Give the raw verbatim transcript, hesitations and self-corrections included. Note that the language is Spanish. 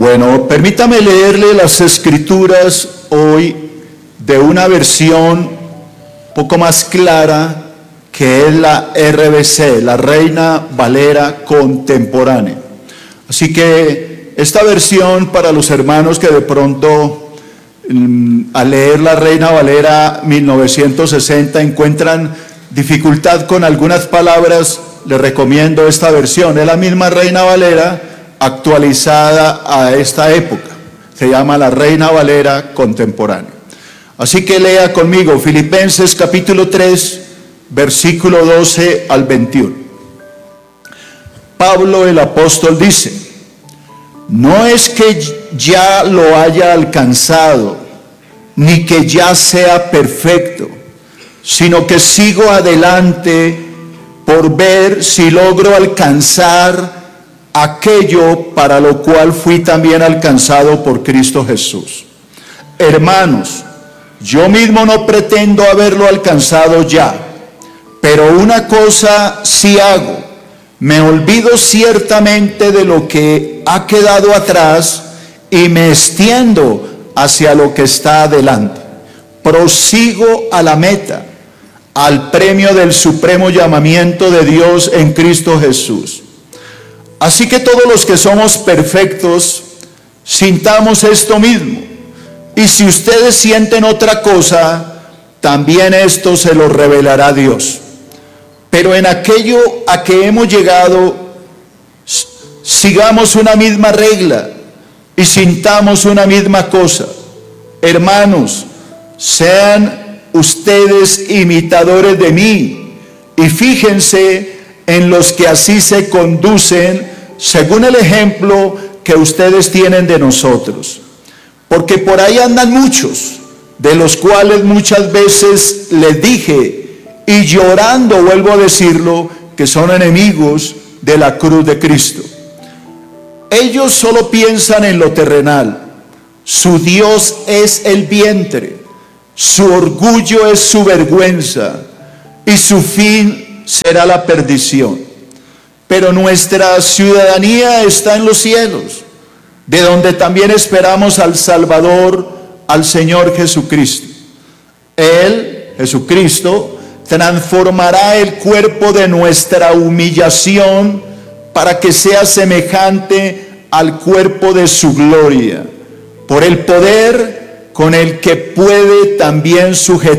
Bueno, permítame leerle las escrituras hoy de una versión poco más clara, que es la R V C, la Reina Valera Contemporánea. Así que esta versión, para los hermanos que de pronto al leer la Reina Valera mil novecientos sesenta encuentran dificultad con algunas palabras, les recomiendo esta versión. Es la misma Reina Valera actualizada a esta época. Se llama la Reina Valera Contemporánea. Así que lea conmigo Filipenses capítulo tres, versículo doce al veintiuno. Pablo el apóstol dice: no es que ya lo haya alcanzado, ni que ya sea perfecto, sino que sigo adelante por ver si logro alcanzar aquello para lo cual fui también alcanzado por Cristo Jesús. Hermanos, yo mismo no pretendo haberlo alcanzado ya, pero una cosa sí hago: me olvido ciertamente de lo que ha quedado atrás y me extiendo hacia lo que está adelante. Prosigo a la meta, al premio del supremo llamamiento de Dios en Cristo Jesús. Así que todos los que somos perfectos, sintamos esto mismo. Y si ustedes sienten otra cosa, también esto se lo revelará Dios. Pero en aquello a que hemos llegado, sigamos una misma regla y sintamos una misma cosa. Hermanos, sean ustedes imitadores de mí y fíjense en los que así se conducen según el ejemplo que ustedes tienen de nosotros. Porque por ahí andan muchos, de los cuales muchas veces les dije, y llorando vuelvo a decirlo, que son enemigos de la cruz de Cristo. Ellos solo piensan en lo terrenal. Su Dios es el vientre, su orgullo es su vergüenza, y su fin será la perdición. Pero nuestra ciudadanía está en los cielos, de donde también esperamos al Salvador, al Señor Jesucristo. Él, Jesucristo, transformará el cuerpo de nuestra humillación para que sea semejante al cuerpo de su gloria, por el poder con el que puede también sujetar